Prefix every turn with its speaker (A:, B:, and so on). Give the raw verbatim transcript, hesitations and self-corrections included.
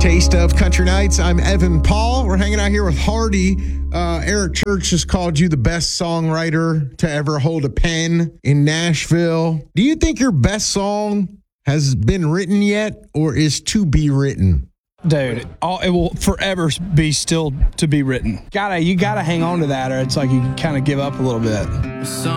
A: Taste of Country Nights. I'm Evan Paul. We're hanging out here with Hardy. Uh, Eric Church has called you the best songwriter to ever hold a pen in Nashville. Do you think your best song has been written yet or is to be written?
B: Dude, all, it will forever be still to be written. Gotta, you gotta hang on to that, or it's like you kind of give up a little bit.